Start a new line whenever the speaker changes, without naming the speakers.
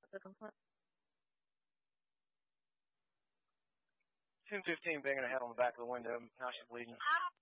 10-15 banging her head on the back of the window. Now she's bleeding.